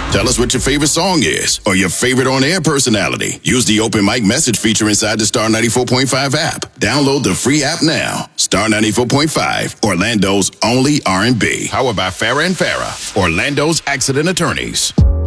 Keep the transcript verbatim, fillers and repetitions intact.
Tell us what your favorite song is or your favorite on-air personality. Use the open mic message feature inside the Star ninety-four point five app. Download the free app now. Star ninety-four point five, Orlando's only R and B. Powered by Farah and Farah, Orlando's accident attorneys.